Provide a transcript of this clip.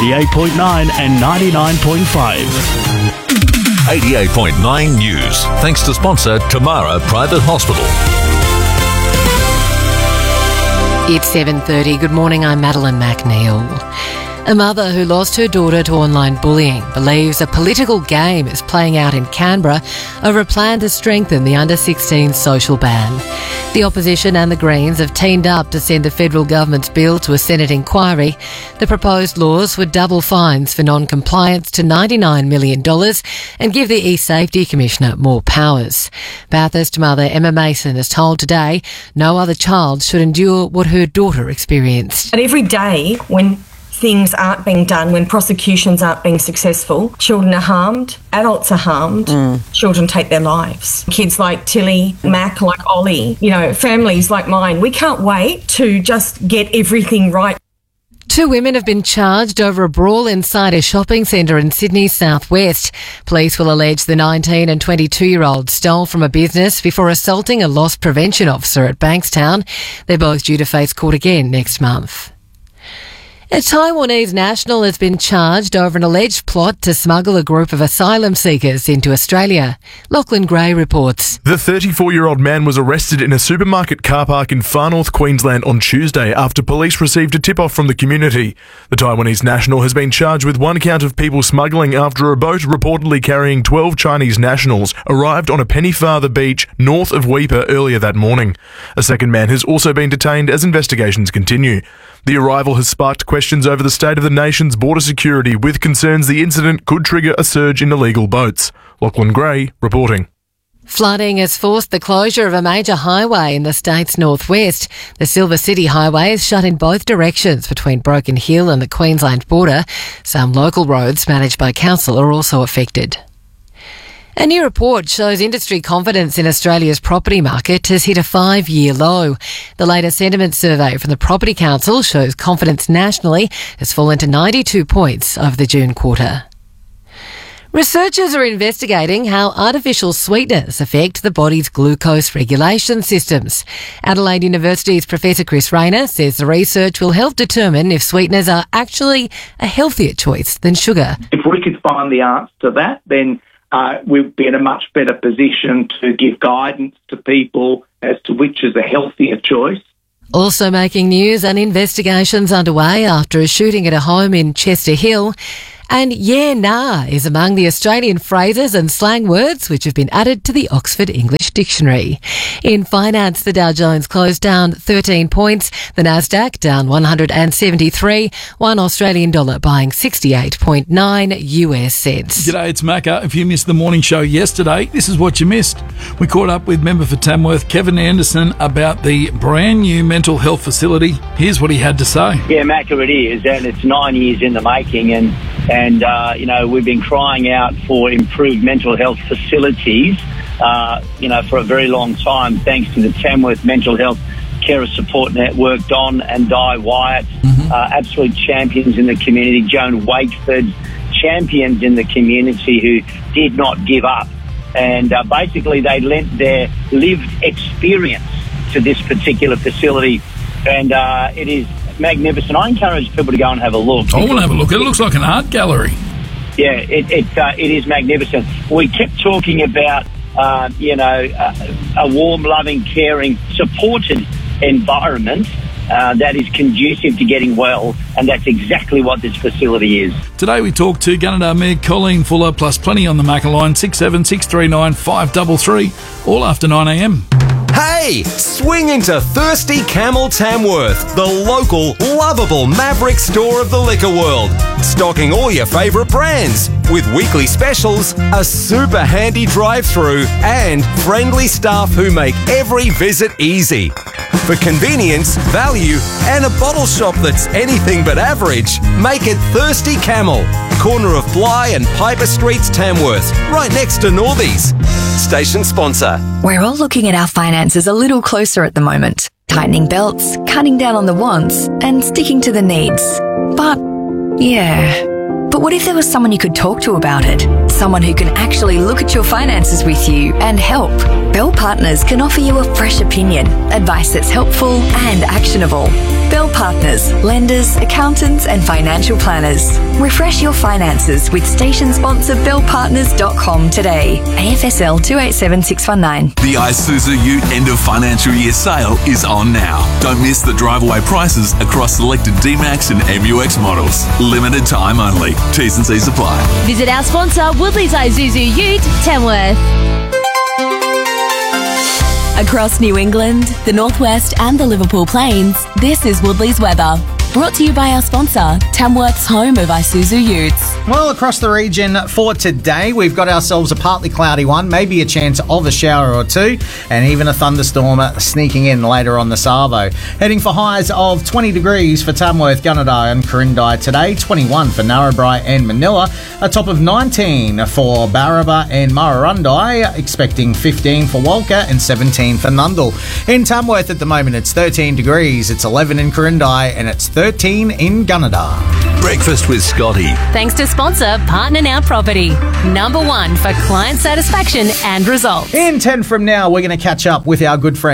88.9 and 99.5. 88.9 News. Thanks to sponsor Tamara Private Hospital. It's 7:30. Good morning, I'm Madeline McNeil. A mother who lost her daughter to online bullying believes a political game is playing out in Canberra over a plan to strengthen the under-16 social ban. The opposition and the Greens have teamed up to send the federal government's bill to a Senate inquiry. The proposed laws would double fines for non-compliance to $99 million and give the E-Safety Commissioner more powers. Bathurst mother Emma Mason is told today no other child should endure what her daughter experienced. But every day when things aren't being done, when prosecutions aren't being successful, children are harmed, adults are harmed, children take their lives. Kids like Tilly, Mac, like Ollie, families like mine, we can't wait to just get everything right. 2 women have been charged over a brawl inside a shopping centre in Sydney's southwest. Police will allege the 19 and 22-year-olds stole from a business before assaulting a loss prevention officer at Bankstown. They're both due to face court again next month. A Taiwanese national has been charged over an alleged plot to smuggle a group of asylum seekers into Australia. Lachlan Gray reports. The 34-year-old man was arrested in a supermarket car park in far north Queensland on Tuesday after police received a tip-off from the community. The Taiwanese national has been charged with 1 count of people smuggling after a boat reportedly carrying 12 Chinese nationals arrived on a Pennyfather beach north of Weipa earlier that morning. A second man has also been detained as investigations continue. The arrival has sparked questions over the state of the nation's border security, with concerns the incident could trigger a surge in illegal boats. Lachlan Gray reporting. Flooding has forced the closure of a major highway in the state's northwest. The Silver City Highway is shut in both directions between Broken Hill and the Queensland border. Some local roads managed by council are also affected. A new report shows industry confidence in Australia's property market has hit a 5-year low. The latest sentiment survey from the Property Council shows confidence nationally has fallen to 92 points over the June quarter. Researchers are investigating how artificial sweeteners affect the body's glucose regulation systems. Adelaide University's Professor Chris Rayner says the research will help determine if sweeteners are actually a healthier choice than sugar. If we could find the answer to that, then we'll be in a much better position to give guidance to people as to which is a healthier choice. Also making news, an investigation's underway after a shooting at a home in Chester Hill. And yeah, nah is among the Australian phrases and slang words which have been added to the Oxford English Dictionary. In finance, the Dow Jones closed down 13 points, the Nasdaq down 173, $1 Australian dollar buying 68.9 US cents. G'day, it's Macca. If you missed the morning show yesterday, this is what you missed. We caught up with member for Tamworth, Kevin Anderson, about the brand new mental health facility. Here's what he had to say. Yeah, Macca, it is, and it's 9 years in the making, and we've been crying out for improved mental health facilities, for a very long time, thanks to the Tamworth Mental Health Carer Support Network, Don and Di Wyatt, absolute champions in the community, Joan Wakeford, champions in the community who did not give up. And basically they lent their lived experience to this particular facility, and it is magnificent. I encourage people to go and have a look. I want to have a look. It looks like an art gallery. Yeah, it is magnificent. We kept talking about, a warm, loving, caring, supported environment that is conducive to getting well, and that's exactly what this facility is. Today we talked to Gunnedah Mayor Colleen Fuller, plus plenty on the Macca line, 67639 533, all after 9am. Hey, swing into Thirsty Camel Tamworth, the local, lovable Maverick store of the liquor world. Stocking all your favourite brands, with weekly specials, a super handy drive-through, and friendly staff who make every visit easy. For convenience, value, and a bottle shop that's anything but average, make it Thirsty Camel, corner of Bly and Piper Streets, Tamworth, right next to Northies. Station sponsor. We're all looking at our finances a little closer at the moment, tightening belts, cutting down on the wants, and sticking to the needs. But, yeah, But what if there was someone you could talk to about it? Someone who can actually look at your finances with you and help. Bell Partners can offer you a fresh opinion, advice that's helpful and actionable. Bell Partners, lenders, accountants and financial planners. Refresh your finances with station sponsor bellpartners.com today. AFSL 287619. The Isuzu Ute end of financial year sale is on now. Don't miss the drive-away prices across selected D-Max and MUX models. Limited time only. T's and C's apply. Visit our sponsor, Woodley's Isuzu Ute, Tamworth. Across New England, the Northwest and the Liverpool Plains, this is Woodley's weather. Brought to you by our sponsor, Tamworth's home of Isuzu Utes. Well, across the region for today, we've got ourselves a partly cloudy one, maybe a chance of a shower or two, and even a thunderstorm sneaking in later on the Savo. Heading for highs of 20 degrees for Tamworth, Gunnedah and Corindai today, 21 for Narrabri and Manila, a top of 19 for Barraba and Murrurundi, expecting 15 for Walker and 17 for Nundle. In Tamworth at the moment, it's 13 degrees, it's 11 in Corindai, and it's 13 in Gunnedah. Breakfast with Scotty. Thanks to sponsor Partner Now Property. Number 1 for client satisfaction and results. In 10 from now, we're going to catch up with our good friend